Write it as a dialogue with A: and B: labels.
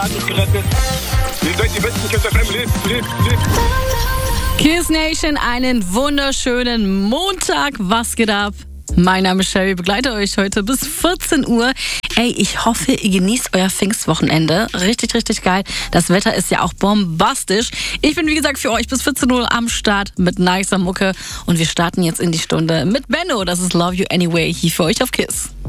A: Hat mich gerettet. Ihr seid die besten Kiss FM. Lebt.
B: Kiss Nation, einen wunderschönen Montag. Was geht ab? Mein Name ist Sherry, begleite euch heute bis 14 Uhr. Ey, ich hoffe, ihr genießt euer Pfingstwochenende. Richtig, richtig geil. Das Wetter ist ja auch bombastisch. Ich bin, wie gesagt, für euch bis 14 Uhr am Start mit nicer Mucke. Und wir starten jetzt in die Stunde mit Benno. Das ist Love You Anyway hier für euch auf Kiss.